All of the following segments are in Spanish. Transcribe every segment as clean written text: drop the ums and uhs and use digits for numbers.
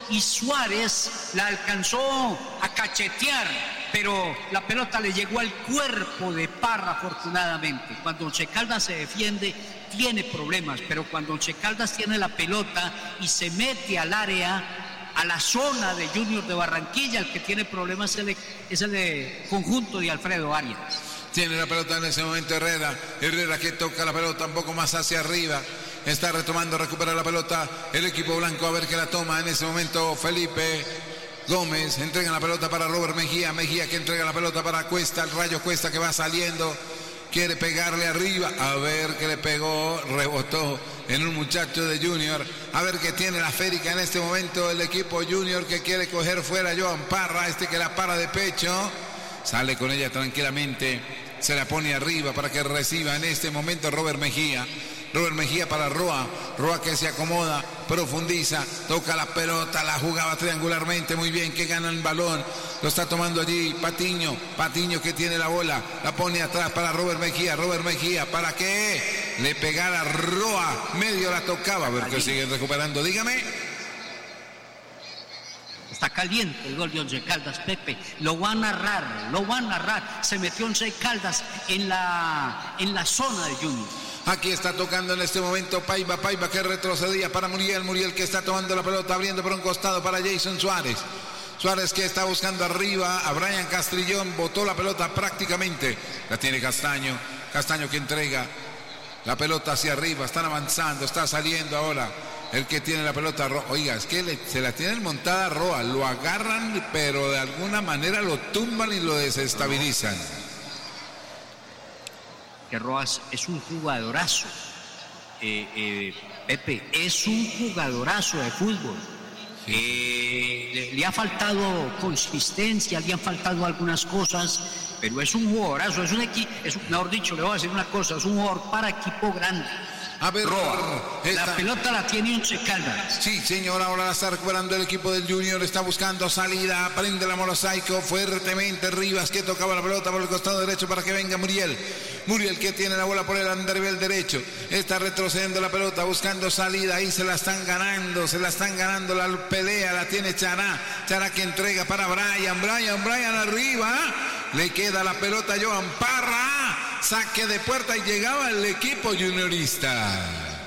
y Suárez la alcanzó a cachetear, pero la pelota le llegó al cuerpo de Parra afortunadamente. Cuando Once Caldas se defiende tiene problemas, pero cuando Once Caldas tiene la pelota y se mete al área, a la zona de Junior de Barranquilla, el que tiene problemas es el conjunto de Alfredo Arias. Tiene la pelota en ese momento Herrera que toca la pelota un poco más hacia arriba, está retomando, recupera la pelota el equipo blanco, a ver que la toma en ese momento Felipe Gómez, entrega la pelota para Robert Mejía que entrega la pelota para Cuesta, el Rayo Cuesta que va saliendo, quiere pegarle arriba, a ver que le pegó, rebotó en un muchacho de Junior, a ver que tiene la férica en este momento el equipo Junior que quiere coger fuera a Joan Parra, que la para de pecho, sale con ella tranquilamente, se la pone arriba para que reciba en este momento Robert Mejía para Roa que se acomoda, profundiza, toca la pelota, la jugaba triangularmente muy bien, que gana el balón, lo está tomando allí Patiño que tiene la bola, la pone atrás para Robert Mejía, para que le pegara Roa, medio la tocaba, a ver que sigue recuperando, dígame. Está caliente el gol de Once Caldas, Pepe, lo va a narrar, se metió Once Caldas en la zona de Junior. Aquí está tocando en este momento Paiva que retrocedía para Muriel que está tomando la pelota, abriendo por un costado para Jason Suárez que está buscando arriba a Brian Castrillón, botó la pelota prácticamente, la tiene Castaño que entrega la pelota hacia arriba, están avanzando, está saliendo ahora el que tiene la pelota, oiga, es que se la tienen montada a Roa, lo agarran pero de alguna manera lo tumban y lo desestabilizan. Que Roas es un jugadorazo, Pepe, es un jugadorazo de fútbol. Le ha faltado consistencia, le han faltado algunas cosas, pero es un jugadorazo, mejor dicho, le voy a decir una cosa, es un jugador para equipo grande. A ver, Roa, la pelota la tiene Once Caldas. Sí, señor, ahora la está recuperando el equipo del Junior, está buscando salida, prende la mosaico fuertemente Rivas que tocaba la pelota por el costado derecho para que venga Muriel que tiene la bola por el andarivel derecho, está retrocediendo la pelota, buscando salida, ahí se la están ganando, la pelea la tiene Chará que entrega para Brian arriba, le queda la pelota a Joan Parra, saque de puerta y llegaba el equipo juniorista.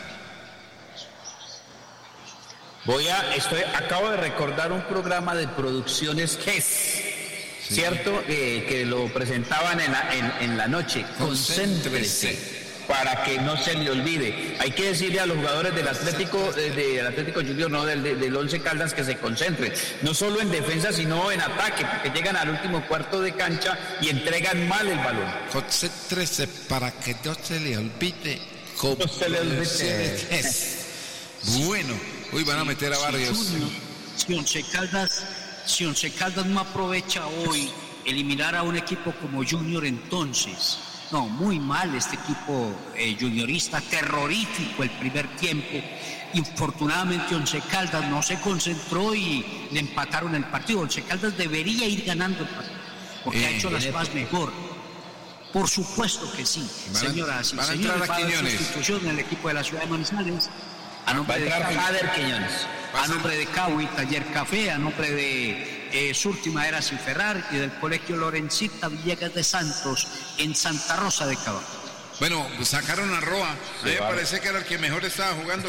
Acabo de recordar un programa de producciones GES, sí, ¿cierto? Que lo presentaban en la noche. Concéntrese, para que no se le olvide. Hay que decirle a los jugadores del Atlético Junior, no del Once Caldas, que se concentren, no solo en defensa, sino en ataque, porque llegan al último cuarto de cancha y entregan mal el balón. Concéntrese para que no se le olvide. No se le olvide. Bueno, hoy van a meter a Barrios. Si Once Caldas no aprovecha hoy eliminar a un equipo como Junior, entonces, no, muy mal este equipo juniorista, terrorífico el primer tiempo. Infortunadamente Once Caldas no se concentró y le empataron el partido. Once Caldas debería ir ganando el partido, porque ha hecho las cosas mejor. Por supuesto que sí, señoras y señores. Va a haber sustitución en el equipo de la ciudad de Manizales. A nombre de Quiñones. A nombre de Caui Taller Café, a nombre de Surti Maderas y Ferrar y del Colegio Lorencita Villegas de Santos en Santa Rosa de Caballo. Bueno, sacaron a Roa. A mí me parece que era el que mejor estaba jugando.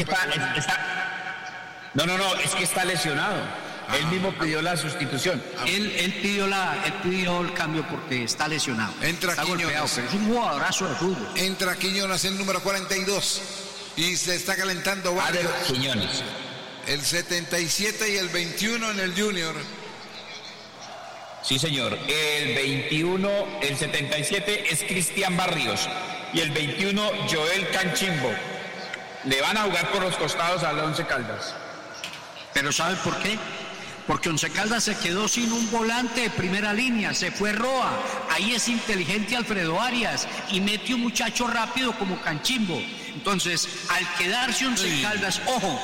No, es que está lesionado. Él mismo pidió la sustitución. Él pidió el cambio porque está lesionado. Entra está Quiñones. golpeado, pero es un jugadorazo de fútbol. Entra Quiñones, el número 42. Y se está calentando Barrios. Quiñones. El 77 y el 21 en el Junior. Sí, señor. El 21, el 77 es Cristian Barrios. Y el 21, Joel Canchimbo. Le van a jugar por los costados al Once Caldas. ¿Pero saben por qué? Porque Once Caldas se quedó sin un volante de primera línea, se fue Roa, ahí es inteligente Alfredo Arias y metió un muchacho rápido como Canchimbo. Entonces, al quedarse Once Caldas, ojo.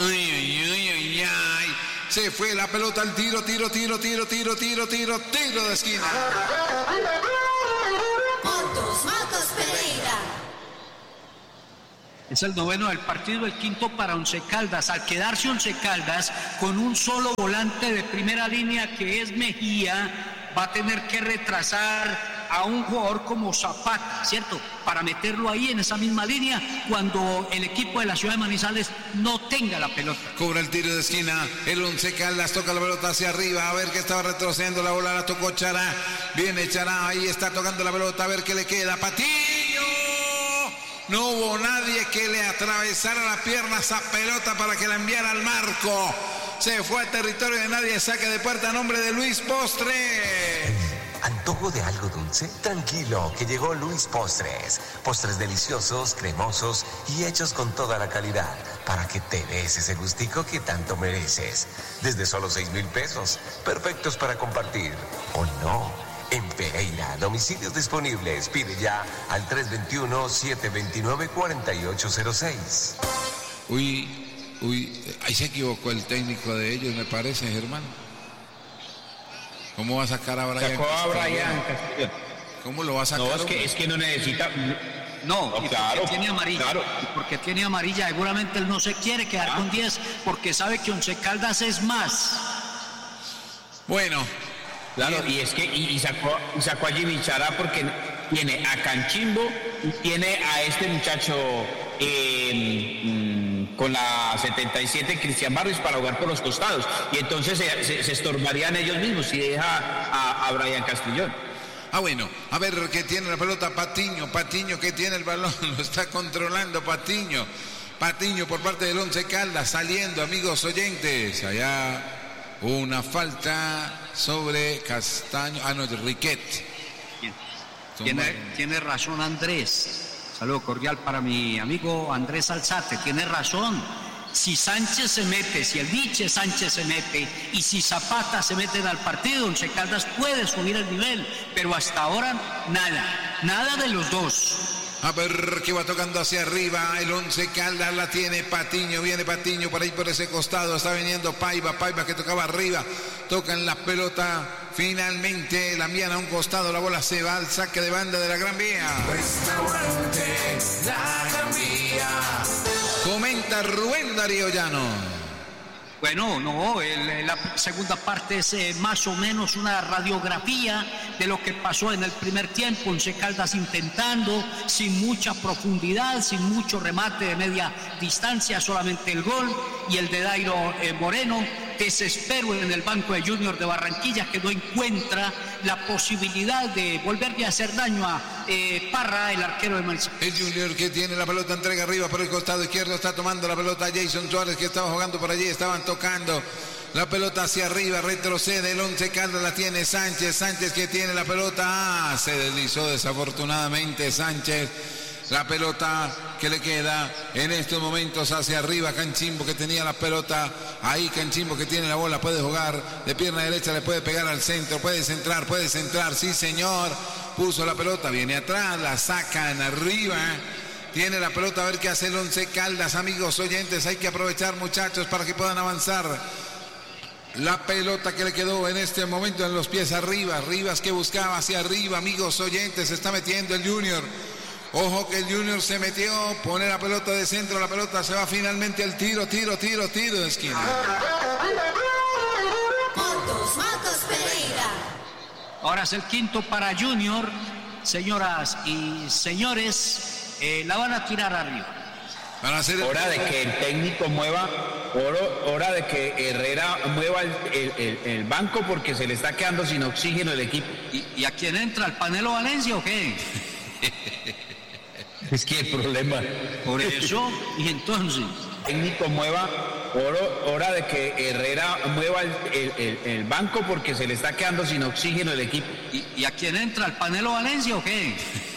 Se fue la pelota al tiro de esquina. Motos Pereira. Es el noveno del partido, el quinto para Once Caldas. Al quedarse Once Caldas con un solo volante de primera línea que es Mejía, va a tener que retrasar a un jugador como Zapata, ¿cierto? Para meterlo ahí en esa misma línea cuando el equipo de la ciudad de Manizales no tenga la pelota. Cobra el tiro de esquina, el Once Caldas toca la pelota hacia arriba, a ver que estaba retrocediendo la bola, la tocó Chará, viene Chará, ahí está tocando la pelota, a ver qué le queda, Patiño. No hubo nadie que le atravesara la pierna a esa pelota para que la enviara al marco. Se fue al territorio de nadie, saque de puerta a nombre de Luis Postres. ¿Antojo de algo dulce? Tranquilo, que llegó Luis Postres. Postres deliciosos, cremosos y hechos con toda la calidad para que te des ese gustico que tanto mereces. Desde solo 6,000 pesos, perfectos para compartir. ¿O no? En Pereira, domicilios disponibles. Pide ya al 321-729-4806. Uy, ahí se equivocó el técnico de ellos, me parece, Germán. ¿Cómo va a sacar a Brian? Sacó a Brian Castillo. ¿Cómo lo va a sacar? No, es que no necesita. No, claro, porque tiene amarilla. Claro. Porque tiene amarilla. Seguramente él no se quiere quedar con 10 porque sabe que Once Caldas es más. Bueno. Claro, y es que y sacó a Jimmy Chará porque tiene a Canchimbo y tiene a este muchacho con la 77, Cristian Barrios, para jugar por los costados. Y entonces se estorbarían ellos mismos si deja a Brian Castellón. Bueno, a ver qué tiene la pelota Patiño que tiene el balón, lo está controlando Patiño por parte del Once Caldas, saliendo, amigos oyentes, allá una falta sobre Castaño, Riquet. Tiene razón Andrés. Saludo cordial para mi amigo Andrés Alzate, tiene razón. Si Sánchez se mete, si el Diche Sánchez se mete y si Zapata se meten al partido, Once Caldas puede subir el nivel, pero hasta ahora nada de los dos. A ver que va tocando hacia arriba, el Once Caldas la tiene Patiño, viene Patiño por ahí por ese costado, está viniendo Paiva que tocaba arriba, tocan la pelota, finalmente la envían a un costado, la bola se va al saque de banda de la Gran Vía. Restaurante La Gran Vía. Comenta Rubén Darío Llano. Bueno, no, la segunda parte es más o menos una radiografía de lo que pasó en el primer tiempo. Once Caldas intentando, sin mucha profundidad, sin mucho remate de media distancia, solamente el gol y el de Dairo Moreno. Desespero en el banco de Junior de Barranquilla, que no encuentra la posibilidad de volverle a hacer daño a Parra, el arquero de Manizales. El Junior que tiene la pelota, entrega arriba por el costado izquierdo, está tomando la pelota Jason Suárez, que estaba jugando por allí, estaban tocando la pelota hacia arriba, retrocede el Once Caldas, la tiene Sánchez que tiene la pelota, se deslizó desafortunadamente Sánchez. La pelota que le queda en estos momentos hacia arriba, Canchimbo que tenía la pelota, ahí Canchimbo que tiene la bola, puede jugar de pierna derecha, le puede pegar al centro, puede centrar, sí señor, puso la pelota, viene atrás, la sacan arriba, tiene la pelota, a ver qué hace el Once Caldas, amigos oyentes, hay que aprovechar muchachos para que puedan avanzar. La pelota que le quedó en este momento en los pies arriba, Rivas que buscaba hacia arriba, amigos oyentes, se está metiendo el Junior. Ojo que el Junior se metió, pone la pelota de centro, la pelota se va finalmente al tiro de esquina. Motos Pereira. Ahora es el quinto para Junior, señoras y señores, la van a tirar arriba. Hora de que el técnico mueva, hora de que Herrera mueva el banco porque se le está quedando sin oxígeno el equipo. ¿Y a quién entra? ¿Al Panelo Valencia o qué? Es que el problema. Por eso, y entonces. Técnico mueva, hora de que Herrera mueva el banco porque se le está quedando sin oxígeno el equipo. ¿Y a quién entra? ¿Al Panelo Valencia o qué?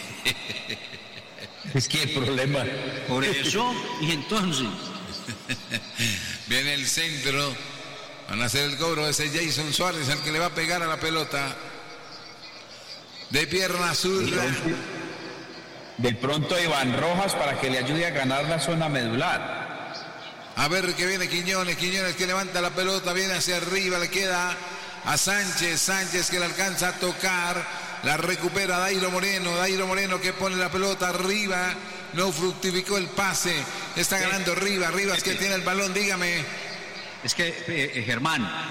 Es que el problema. Por eso, y entonces. Viene el centro, van a hacer el cobro ese Jason Suárez, al que le va a pegar a la pelota. De pierna zurda. De pronto Iván Rojas para que le ayude a ganar la zona medular. A ver que viene Quiñones que levanta la pelota, viene hacia arriba, le queda a Sánchez que le alcanza a tocar, la recupera Dairo Moreno que pone la pelota arriba, no fructificó el pase. Está ganando Rivas que tiene el balón, dígame. Es que, Germán,